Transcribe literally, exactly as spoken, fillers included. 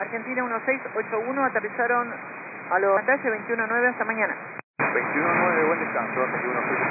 Argentina uno seis ocho uno, aterrizaron a los pantalla veintiuno nueve, hasta mañana. veintiuno nueve, buen descanso, Argentina uno seis ocho uno.